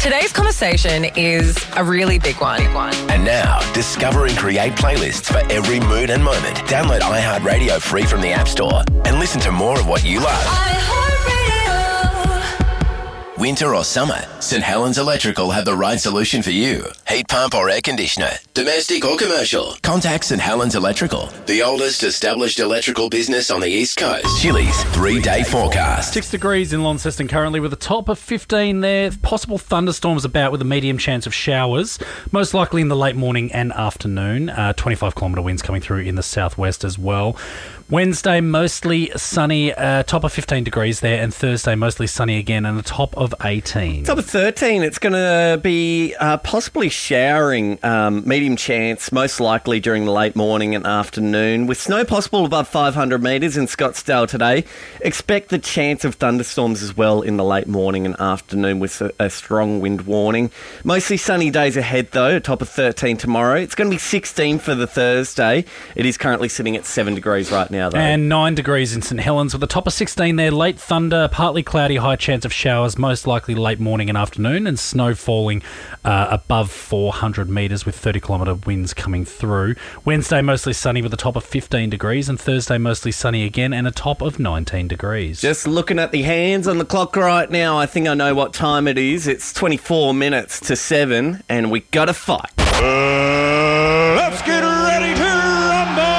Today's conversation is a really big one. And now, discover and create playlists for every mood and moment. Download iHeartRadio free from the App Store and listen to more of what you love. Winter or summer, St Helens Electrical have the right solution for you. Heat pump or air conditioner, domestic or commercial. Contact St Helens Electrical, the oldest established electrical business on the East Coast. Chili's 3-day forecast. 6 degrees in Launceston currently with a top of 15 there. Possible thunderstorms about with a medium chance of showers, most likely in the late morning and afternoon. 25-kilometre winds coming through in the southwest as well. Wednesday, mostly sunny, top of 15 degrees there, and Thursday, mostly sunny again, and a top of 18. Top of 13, it's going to be possibly showering, medium chance, most likely during the late morning and afternoon, with snow possible above 500 metres in Scottsdale today. Expect the chance of thunderstorms as well in the late morning and afternoon with a strong wind warning. Mostly sunny days ahead, though, top of 13 tomorrow. It's going to be 16 for the Thursday. It is currently sitting at 7 degrees right now, though. And 9 degrees in St Helens with a top of 16 there. Late thunder, partly cloudy, high chance of showers, most likely late morning and afternoon, and snow falling above 400 metres with 30-kilometre winds coming through. Wednesday, mostly sunny with a top of 15 degrees, and Thursday, mostly sunny again and a top of 19 degrees. Just looking at the hands on the clock right now, I think I know what time it is. It's 24 minutes to 7, and we got to fight. Let's get ready to rumble!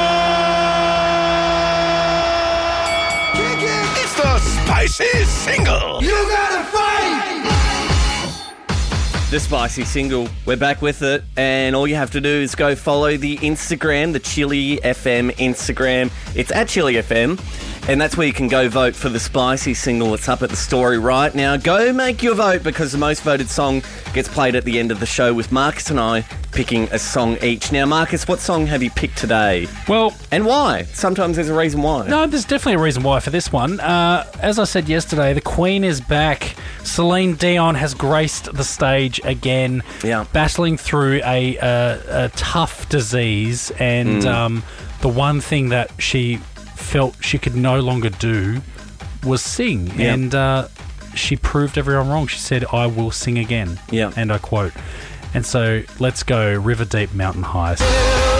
It's the Spicy Single! You gotta fight! The Spicy Single. We're back with it, and all you have to do is go follow the Instagram, the Chili FM Instagram. It's at Chili FM, and that's where you can go vote for the Spicy Single. It's up at the story right now. Go make your vote, because the most voted song gets played at the end of the show, with Marcus and I picking a song each. Now, Marcus, what song have you picked today? Well, and why? Sometimes there's a reason why. No, there's definitely a reason why for this one. As I said yesterday, the Queen is back. Celine Dion has graced the stage again, battling through a tough disease, and the one thing that she felt she could no longer do was sing, and she proved everyone wrong. She said, "I will sing again," and I quote. And so let's go River Deep, Mountain High.